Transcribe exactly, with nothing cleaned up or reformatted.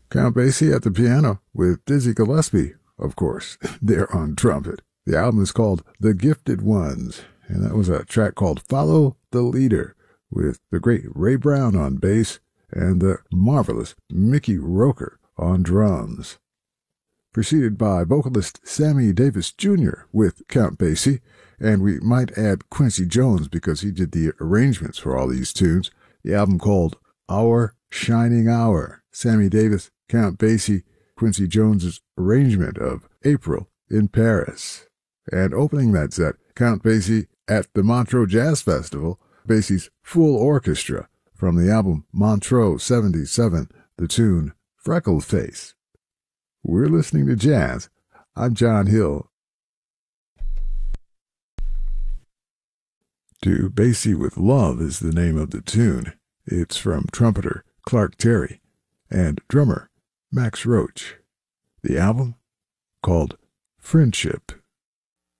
Count Basie at the piano with Dizzy Gillespie, of course, there on trumpet. The album is called The Gifted Ones, and that was a track called Follow the Leader with the great Ray Brown on bass and the marvelous Mickey Roker on drums. Preceded by vocalist Sammy Davis Junior with Count Basie, and we might add Quincy Jones because he did the arrangements for all these tunes. The album called Our Shining Hour. Sammy Davis, Count Basie, Quincy Jones's arrangement of April in Paris. And opening that set, Count Basie at the Montreux Jazz Festival, Basie's full orchestra from the album Montreux seventy-seven, the tune Freckled Face. We're listening to jazz. I'm John Hill. To Basie with Love is the name of the tune. It's from trumpeter Clark Terry and drummer Max Roach. The album called Friendship.